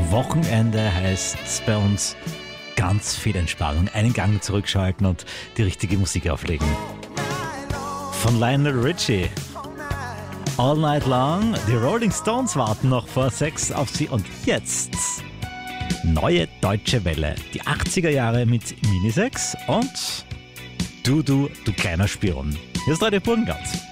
Wochenende heißt es bei uns ganz viel Entspannung. Einen Gang zurückschalten und die richtige Musik auflegen. Von Lionel Richie. All Night Long. Die Rolling Stones warten noch vor 6 auf Sie. Und jetzt neue deutsche Welle. Die 80er Jahre mit Minisex und Du kleiner Spion. Hier ist Radio Burgenland.